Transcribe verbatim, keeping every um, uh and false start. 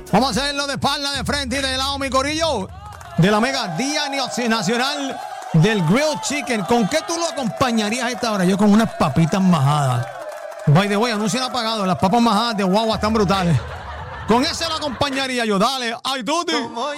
Vamos a hacerlo de espalda, de frente y de lado, mi corillo. De la Mega, Día Nacional del Grilled Chicken. ¿Con qué tú lo acompañarías a esta hora? Yo con unas papitas majadas. By the way, anuncio apagado. Las papas majadas de guagua están brutales. Con ese lo acompañaría yo. Dale, ay, Tuti.